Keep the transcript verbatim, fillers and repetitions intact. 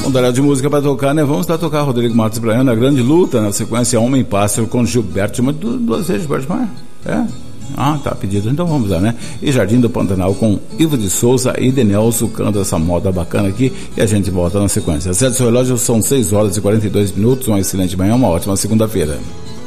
Vamos dar de música para tocar, né? Vamos lá tocar Rodrigo Matos Braiano, A Grande Luta, na sequência Homem Pássaro com Gilberto, mas duas vezes Gilberto Maia? É? Ah, tá pedido, então vamos lá, né? E Jardim do Pantanal com Ivo de Souza e Denelso canta essa moda bacana aqui e a gente volta na sequência. Certo, seu relógio, são seis horas e quarenta e dois minutos, uma excelente manhã, uma ótima segunda-feira.